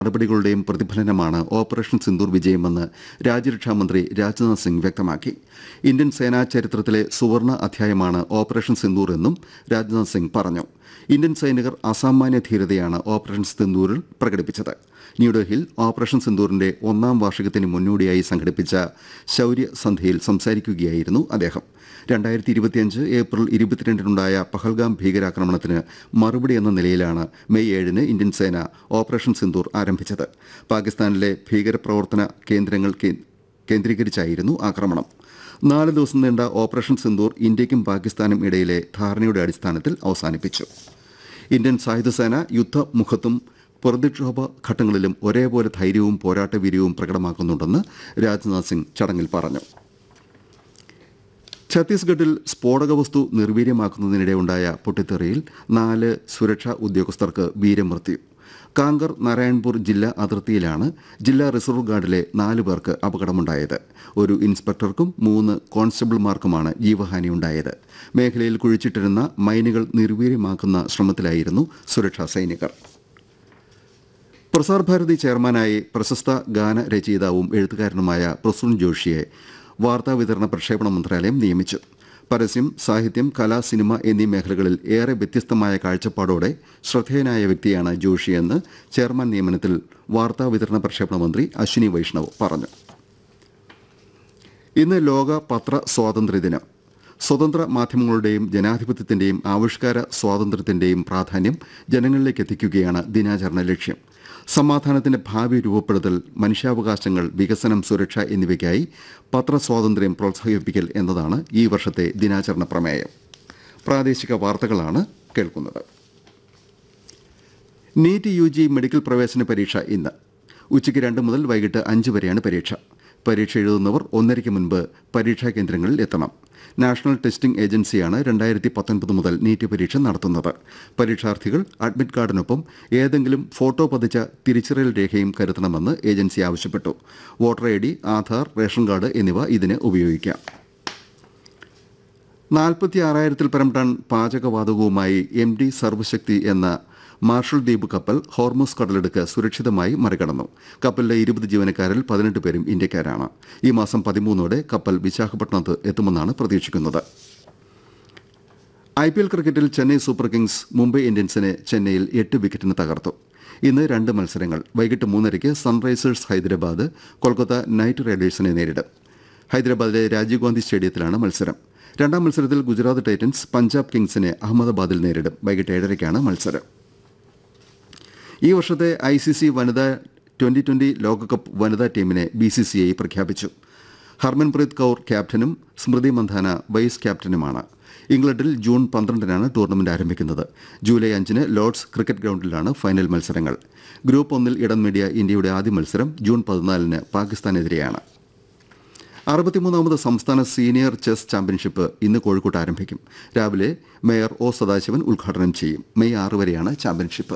നടപടികളുടെയും പ്രതിഫലനമാണ് ഓപ്പറേഷൻ സിന്ദൂർ വിജയമെന്ന് രാജ്യരക്ഷാമന്ത്രി രാജ്നാഥ് സിംഗ് വ്യക്തമാക്കി. ഇന്ത്യൻ സേനാ ചരിത്രത്തിലെ സുവർണ അധ്യായമാണ് ഓപ്പറേഷൻ സിന്ദൂർ എന്നും രാജ്നാഥ് സിംഗ് പറഞ്ഞു. ഇന്ത്യൻ സൈനികർ അസാമാന്യ ധീരതയാണ് ഓപ്പറേഷൻ സിന്ദൂരിൽ പ്രകടിപ്പിച്ചത്. ന്യൂഡൽഹിയിൽ ഓപ്പറേഷൻ സിന്ദൂറിന്റെ 1ാം വാർഷികത്തിന് മുന്നോടിയായി സംഘടിപ്പിച്ച ശൌര്യ സന്ധ്യയിൽ സംസാരിക്കുകയായിരുന്നു അദ്ദേഹം. 2025 ഏപ്രിൽ 22-നുണ്ടായ പഹൽഗാം ഭീകരാക്രമണത്തിന് മറുപടി എന്ന നിലയിലാണ് മെയ് 7-ന് ഇന്ത്യൻ സേന ഓപ്പറേഷൻ സിന്ദൂർ ആരംഭിച്ചത്. പാകിസ്ഥാനിലെ ഭീകരപ്രവർത്തന കേന്ദ്രങ്ങൾ കേന്ദ്രീകരിച്ചായിരുന്നു ആക്രമണം. 4 ദിവസം നീണ്ട ഓപ്പറേഷൻ സിന്ദൂർ ഇന്ത്യയ്ക്കും പാകിസ്ഥാനും ഇടയിലെ ധാരണയുടെ അടിസ്ഥാനത്തിൽ അവസാനിപ്പിച്ചു. ഇന്ത്യൻ സായുധസേന യുദ്ധമുഖത്തും പ്രതിക്ഷോഭ ഘട്ടങ്ങളിലും ഒരേപോലെ ധൈര്യവും പോരാട്ടവീര്യവും പ്രകടമാക്കുന്നുണ്ടെന്ന് രാജ്നാഥ് സിംഗ് ചടങ്ങിൽ പറഞ്ഞു. ഛത്തീസ്ഗഡിൽ സ്ഫോടക വസ്തു നിർവീര്യമാക്കുന്നതിനിടെയുണ്ടായ പൊട്ടിത്തെറിയിൽ 4 സുരക്ഷാ ഉദ്യോഗസ്ഥർക്ക് വീരമൃത്യു. കാങ്കർ നാരായൺപൂർ ജില്ലാ അതിർത്തിയിലാണ് ജില്ലാ റിസർവ് ഗാർഡിലെ 4 പേർക്ക് അപകടമുണ്ടായത്. ഒരു ഇൻസ്പെക്ടർക്കും 3 കോൺസ്റ്റബിൾമാർക്കുമാണ് ജീവഹാനിയുണ്ടായത്. മേഖലയിൽ കുഴിച്ചിട്ടിരുന്ന മൈനുകൾ നിർവീര്യമാക്കുന്ന ശ്രമത്തിലായിരുന്നു സുരക്ഷാ സൈനികർ. പ്രസാർ ഭാരതി ചെയർമാനായി പ്രശസ്ത ഗാന രചയിതാവും എഴുത്തുകാരനുമായ പ്രസൂൺ ജോഷിയെ വാർത്താവിതരണ പ്രക്ഷേപണ മന്ത്രാലയം നിയമിച്ചു. പരസ്യം, സാഹിത്യം, കല, സിനിമ എന്നീ മേഖലകളിൽ ഏറെ വ്യത്യസ്തമായ കാഴ്ചപ്പാടോടെ ശ്രദ്ധേയനായ വ്യക്തിയാണ് ജോഷിയെന്ന് ചെയർമാൻ നിയമനത്തിൽ വാർത്താവിതരണ പ്രക്ഷേപണ മന്ത്രി അശ്വിനി വൈഷ്ണവ് പറഞ്ഞു. ഇന്ന് ലോക പത്ര സ്വാതന്ത്ര്യദിനം. സ്വതന്ത്ര മാധ്യമങ്ങളുടെയും ജനാധിപത്യത്തിന്റെയും ആവിഷ്കാര സ്വാതന്ത്ര്യത്തിന്റെയും പ്രാധാന്യം ജനങ്ങളിലേക്ക് എത്തിക്കുകയാണ് ദിനാചരണ ലക്ഷ്യം. സമാധാനത്തിന്റെ ഭാവി രൂപപ്പെടുത്തൽ, മനുഷ്യാവകാശങ്ങൾ, വികസനം, സുരക്ഷ എന്നിവയ്ക്കായി പത്രസ്വാതന്ത്ര്യം പ്രോത്സാഹിപ്പിക്കൽ എന്നതാണ് ഈ വർഷത്തെ ദിനാചരണ പ്രമേയം. പ്രാദേശിക വാർത്തകളാണ് കേൾക്കുന്നത്. നീറ്റ് UG മെഡിക്കൽ പ്രവേശന പരീക്ഷ ഇന്ന് ഉച്ചയ്ക്ക് 2 മുതൽ വൈകിട്ട് 5 വരെയാണ് പരീക്ഷ. പരീക്ഷ എഴുതുന്നവർ 1:30 മുൻപ് പരീക്ഷാ കേന്ദ്രങ്ങളിൽ എത്തണം. നാഷണൽ ടെസ്റ്റിംഗ് ഏജൻസിയാണ് 2019 മുതൽ നീറ്റ് പരീക്ഷ നടത്തുന്നത്. പരീക്ഷാർത്ഥികൾ അഡ്മിറ്റ് കാർഡിനൊപ്പം ഏതെങ്കിലും ഫോട്ടോ പതിച്ച തിരിച്ചറിയൽ രേഖയും കരുതണമെന്ന് ഏജൻസി ആവശ്യപ്പെട്ടു. Voter ID, Aadhaar, ration card എന്നിവ ഇതിന് ഉപയോഗിക്കാം. 46,000-ൽ പരം ടൺ പാചകവാതകവുമായി MT സർവശക്തി എന്ന മാർഷൽ ദ്വീപ് കപ്പൽ ഹോർമുസ് കടലിടുക്ക് സുരക്ഷിതമായി മറികടന്നു. കപ്പലിലെ 20 ജീവനക്കാരിൽ 18 പേരും ഇന്ത്യക്കാരാണ്. ഈ മാസം 13-ഓടെ കപ്പൽ വിശാഖപട്ടണത്ത് എത്തുമെന്നാണ് പ്രതീക്ഷിക്കുന്നത്. IPL ക്രിക്കറ്റിൽ ചെന്നൈ സൂപ്പർ കിങ്സ് മുംബൈ ഇന്ത്യൻസിനെ ചെന്നൈയിൽ 8 വിക്കറ്റിന് തകർത്തു. ഇന്ന് 2 മത്സരങ്ങൾ. വൈകിട്ട് 3:30-ക്ക് സൺറൈസേഴ്സ് ഹൈദരാബാദ് കൊൽക്കത്ത നൈറ്റ് റൈഡേഴ്സിനെ നേരിടും. ഹൈദരാബാദിലെ രാജീവ് ഗാന്ധി സ്റ്റേഡിയത്തിലാണ് മത്സരം. 2ാം മത്സരത്തിൽ ഗുജറാത്ത് ടൈറ്റൻസ് പഞ്ചാബ് കിങ്സിനെ അഹമ്മദാബാദിൽ നേരിടും. വൈകിട്ട് 7:30-ക്കാണ് മത്സരം. ഈ വർഷത്തെ ICC വനിതാ 2020 ലോകകപ്പ് വനിതാ ടീമിനെ BCCI പ്രഖ്യാപിച്ചു. ഹർമൻപ്രീത് കൗർ ക്യാപ്റ്റനും സ്മൃതി മന്ധാന വൈസ് ക്യാപ്റ്റനുമാണ്. ഇംഗ്ലണ്ടിൽ ജൂൺ 12-നാണ് ടൂർണമെന്റ് ആരംഭിക്കുന്നത്. ജൂലൈ 5-ന് ലോർഡ്സ് ക്രിക്കറ്റ് ഗ്രൗണ്ടിലാണ് ഫൈനൽ മത്സരങ്ങൾ. ഗ്രൂപ്പ് 1-ൽ ഇടം നേടിയ ഇന്ത്യയുടെ ആദ്യ മത്സരം ജൂൺ 14-ന് പാകിസ്ഥാനെതിരെയാണ്. 63ാമത് സംസ്ഥാന സീനിയർ ചെസ് ചാമ്പ്യൻഷിപ്പ് ഇന്ന് കോഴിക്കോട്ട് ആരംഭിക്കും. രാവിലെ മേയർ O സദാശിവൻ ഉദ്ഘാടനം ചെയ്യും. മെയ് 6 വരെയാണ് ചാമ്പ്യൻഷിപ്പ്.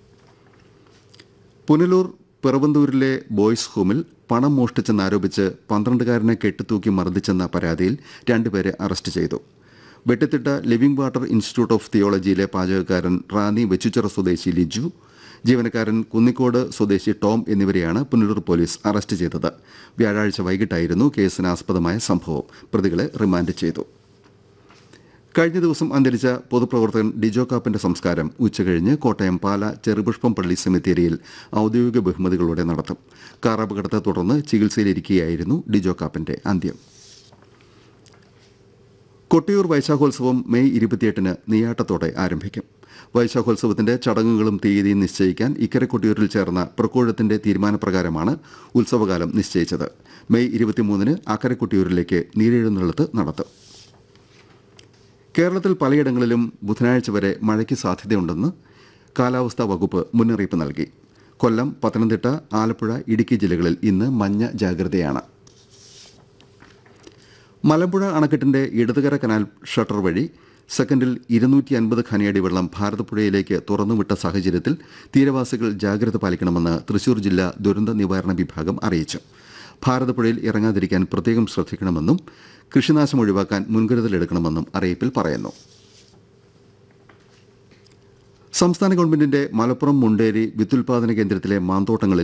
പുനലൂർ പിറവന്തൂരിലെ ബോയ്സ് ഹോമിൽ പണം മോഷ്ടിച്ചെന്നാരോപിച്ച് 12-കാരനെ കെട്ടിത്തൂക്കി മർദ്ദിച്ചെന്ന പരാതിയിൽ 2 പേരെ അറസ്റ്റ് ചെയ്തു. വെട്ടിത്തിട്ട living water institute of തിയോളജിയിലെ പാചകക്കാരൻ Ranni Vechoochira സ്വദേശി ലിജു, ജീവനക്കാരൻ കുന്നിക്കോട് സ്വദേശി ടോം എന്നിവരെയാണ് പുനലൂർ പോലീസ് അറസ്റ്റ് ചെയ്തത്. വ്യാഴാഴ്ച വൈകിട്ടായിരുന്നു കേസിനാസ്പദമായ സംഭവം. പ്രതികളെ റിമാൻഡ് ചെയ്തു. കഴിഞ്ഞ ദിവസം അന്തരിച്ച പൊതുപ്രവർത്തകൻ ഡിജോ കാപ്പന്റെ സംസ്കാരം ഉച്ചകഴിഞ്ഞ് കോട്ടയം പാല ചെറുപുഷ്പം പള്ളി സെമിത്തേരിയിൽ ഔദ്യോഗിക ബഹുമതികളോടെ നടത്തും. കാർ അപകടത്തെ തുടർന്ന് ചികിത്സയിലിരിക്കെയായിരുന്നു ഡിജോ കാപ്പന്റെ അന്ത്യം. കൊട്ടിയൂർ വൈശാഖോത്സവം മെയ് 28-ന് നെയ്യാട്ടത്തോടെ ആരംഭിക്കും. വൈശാഖോത്സവത്തിന്റെ ചടങ്ങുകളും തീയതിയും നിശ്ചയിക്കാൻ ഇക്കരെ കൊട്ടിയൂരിൽ ചേർന്ന പ്രക്കോഴത്തിന്റെ തീരുമാനപ്രകാരമാണ് ഉത്സവകാലം നിശ്ചയിച്ചത്. മെയ് 23-ന് അക്കരെ കൊട്ടിയൂരിലേക്ക് നീരെഴുന്നള്ളത്ത് നടത്തും. കേരളത്തിൽ പലയിടങ്ങളിലും ബുധനാഴ്ച വരെ മഴയ്ക്ക് സാധ്യതയുണ്ടെന്ന് കാലാവസ്ഥാ വകുപ്പ് മുന്നറിയിപ്പ് നൽകി. കൊല്ലം, പത്തനംതിട്ട, ആലപ്പുഴ, ഇടുക്കി ജില്ലകളിൽ ഇന്ന് മഞ്ഞ ജാഗ്രതയാണ്. മലമ്പുഴ അണക്കെട്ടിന്റെ ഇടതുകര കനാൽ ഷട്ടർ വഴി സെക്കൻഡിൽ 250 ഘനയടി വെള്ളം ഭാരതപ്പുഴയിലേക്ക് തുറന്നുവിട്ട സാഹചര്യത്തിൽ തീരവാസികൾ ജാഗ്രത പാലിക്കണമെന്ന് തൃശൂർ ജില്ലാ ദുരന്ത നിവാരണ വിഭാഗം അറിയിച്ചു. ഭാരതപ്പുഴയിൽ ഇറങ്ങാതിരിക്കാൻ പ്രത്യേകം ശ്രദ്ധിക്കണമെന്നും കൃഷിനാശം ഒഴിവാക്കാൻ മുൻകരുതലെടുക്കണമെന്നും അറിയിപ്പിൽ പറയുന്നു. സംസ്ഥാന ഗവൺമെന്റിന്റെ മലപ്പുറം മുണ്ടേരി വിത്തുൽപാദന കേന്ദ്രത്തിലെ മാന്തോട്ടങ്ങളിൽ